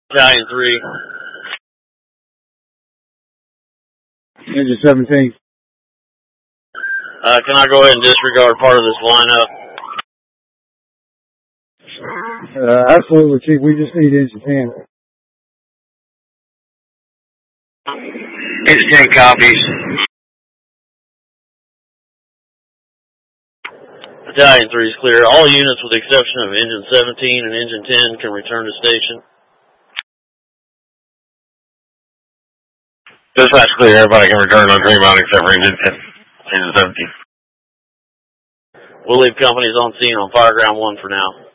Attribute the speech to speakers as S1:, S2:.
S1: Battalion 3.
S2: Engine 17.
S1: Can I go ahead and disregard part of this lineup?
S2: Absolutely, Chief. We just need engine 10.
S3: Engine 10 copies.
S1: Battalion 3 is clear. All units with the exception of engine 17 and engine 10 can return to station.
S3: Dispatch clear. Everybody can return on Greenmount except for engine 17.
S1: We'll leave companies on scene on Fireground 1 for now.